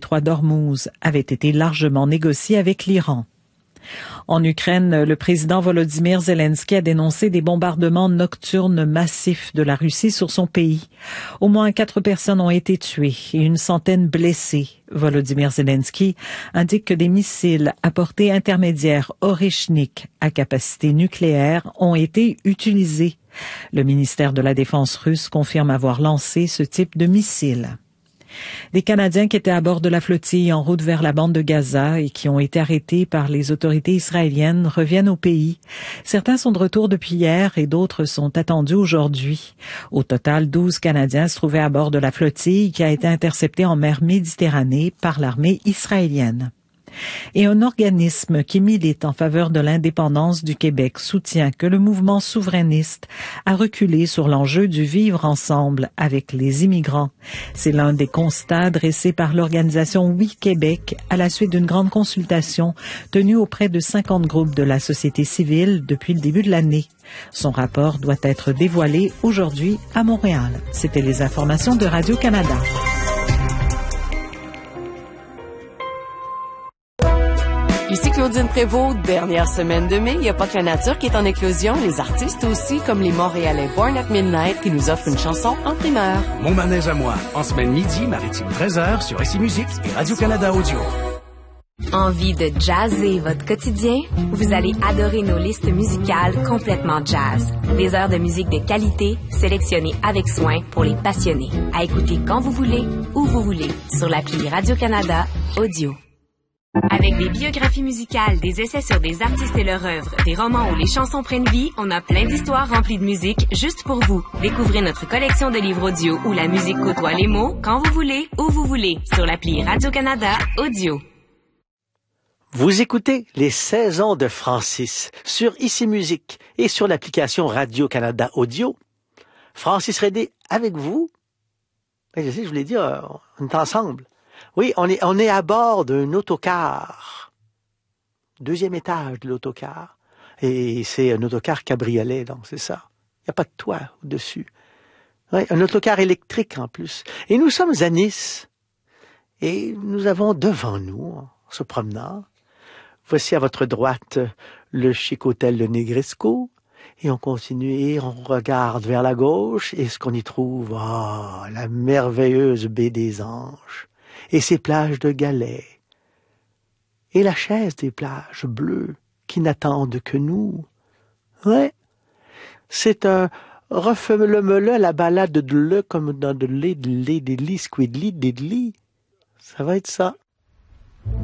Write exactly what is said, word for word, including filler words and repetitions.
détroit d'Ormuz avait été largement négocié avec l'Iran. En Ukraine, le président Volodymyr Zelensky a dénoncé des bombardements nocturnes massifs de la Russie sur son pays. Au moins quatre personnes ont été tuées et une centaine blessées. Volodymyr Zelensky indique que des missiles à portée intermédiaire Orychnik à capacité nucléaire ont été utilisés. Le ministère de la Défense russe confirme avoir lancé ce type de missiles. Des Canadiens qui étaient à bord de la flottille en route vers la bande de Gaza et qui ont été arrêtés par les autorités israéliennes reviennent au pays. Certains sont de retour depuis hier et d'autres sont attendus aujourd'hui. Au total, douze Canadiens se trouvaient à bord de la flottille qui a été interceptée en mer Méditerranée par l'armée israélienne. Et un organisme qui milite en faveur de l'indépendance du Québec soutient que le mouvement souverainiste a reculé sur l'enjeu du vivre ensemble avec les immigrants. C'est l'un des constats dressés par l'organisation Oui Québec à la suite d'une grande consultation tenue auprès de cinquante groupes de la société civile depuis le début de l'année. Son rapport doit être dévoilé aujourd'hui à Montréal. C'était les informations de Radio-Canada. Ici Claudine Prévost, dernière semaine de mai. Il n'y a pas que la nature qui est en éclosion, les artistes aussi, comme les Montréalais Born at Midnight qui nous offrent une chanson en primeur. Mon manège à moi, en semaine midi, maritime treize heures sur Ici Musique et Radio-Canada Audio. Envie de jazzer votre quotidien? Vous allez adorer nos listes musicales complètement jazz. Des heures de musique de qualité, sélectionnées avec soin pour les passionnés. À écouter quand vous voulez, où vous voulez, sur l'appli Radio-Canada Audio. Avec des biographies musicales, des essais sur des artistes et leur œuvre, des romans où les chansons prennent vie, on a plein d'histoires remplies de musique juste pour vous. Découvrez notre collection de livres audio où la musique côtoie les mots quand vous voulez, où vous voulez, sur l'appli Radio-Canada Audio. Vous écoutez les saisons de Francis sur Ici Musique et sur l'application Radio-Canada Audio. Francis Redé avec vous. Ben, je sais, je vous l'ai dit, on est ensemble. Oui, on est, on est à bord d'un autocar. Deuxième étage de l'autocar. Et c'est un autocar cabriolet, donc c'est ça. Il n'y a pas de toit au-dessus. Oui, un autocar électrique en plus. Et nous sommes à Nice. Et nous avons devant nous, en se promenant, voici à votre droite le chic hôtel Le Negresco. Et on continue et on regarde vers la gauche. Et ce qu'on y trouve, ah, oh, la merveilleuse baie des Anges. Et ses plages de galets, et la chaise des plages bleues qui n'attendent que nous. Ouais, c'est un refais-le-me-le, la balade de le comme dans de lait, de lait, de lit, squidly, diddly. Ça va être ça.